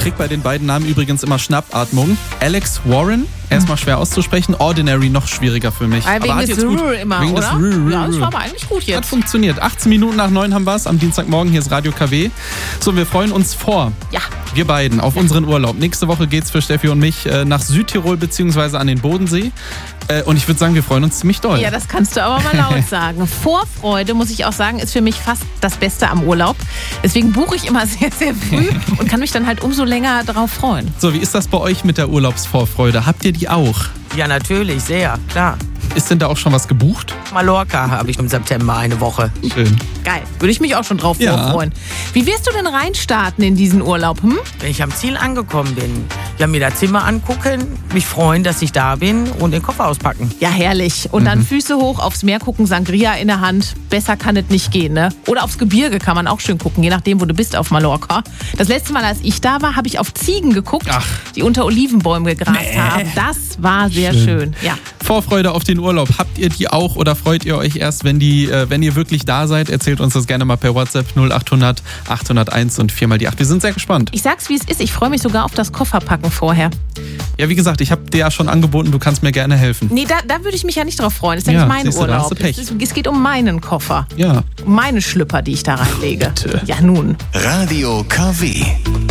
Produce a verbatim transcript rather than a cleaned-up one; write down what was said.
krieg bei den beiden Namen übrigens immer Schnappatmung. Alex Warren, erstmal schwer auszusprechen. Ordinary noch schwieriger für mich. Weil wegen aber hat des jetzt gut, Rrr immer, wegen oder? Des Rrr, ja, das war aber eigentlich gut Hat jetzt. funktioniert. achtzehn Minuten nach neun haben wir es. Am Dienstagmorgen, hier ist Radio K W. So, wir freuen uns vor. Ja. Wir beiden auf unseren Urlaub. Nächste Woche geht's für Steffi und mich äh, nach Südtirol bzw. an den Bodensee. Äh, und ich würde sagen, wir freuen uns ziemlich doll. Ja, das kannst du aber mal laut sagen. Vorfreude, muss ich auch sagen, ist für mich fast das Beste am Urlaub. Deswegen buche ich immer sehr, sehr früh und kann mich dann halt umso länger darauf freuen. So, wie ist das bei euch mit der Urlaubsvorfreude? Habt ihr die auch? Ja, natürlich, sehr, klar. Ist denn da auch schon was gebucht? Mallorca habe ich im September eine Woche. Schön. Geil, würde ich mich auch schon drauf Ja. vorfreuen. Wie wirst du denn reinstarten in diesen Urlaub? Hm? Wenn ich am Ziel angekommen bin, ja, mir das Zimmer angucken, mich freuen, dass ich da bin und den Koffer auspacken. Ja, herrlich. Und dann Füße hoch, aufs Meer gucken, Sangria in der Hand. Besser kann es nicht gehen, ne? Oder aufs Gebirge kann man auch schön gucken, je nachdem, wo du bist auf Mallorca. Das letzte Mal, als ich da war, habe ich auf Ziegen geguckt, Ach. die unter Olivenbäumen gegrast haben. Das war sehr schön. Schön. Ja. Vorfreude auf den Urlaub. Habt ihr die auch oder freut ihr euch erst, wenn, die, äh, wenn ihr wirklich da seid? Erzählt uns das gerne mal per WhatsApp null acht hundert achthunderteins und vier mal die acht. Wir sind sehr gespannt. Ich sag's, wie es ist. Ich freue mich sogar auf das Kofferpacken vorher. Ja, wie gesagt, ich habe dir ja schon angeboten, du kannst mir gerne helfen. Nee, da, da würde ich mich ja nicht drauf freuen. Das ist ja, Ja, nicht mein siehst du, da Urlaub. hast du Pech. Es, ist, es geht um meinen Koffer. Ja. Um meine Schlüpper, die ich da reinlege. Bitte. Ja, nun. Radio K W.